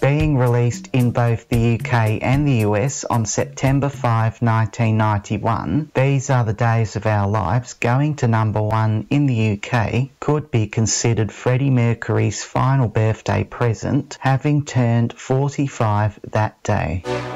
Being released in both the UK and the US on September 5, 1991, These Are the Days of Our Lives, going to number 1 in the UK, could be considered Freddie Mercury's final birthday present, having turned 45 that day.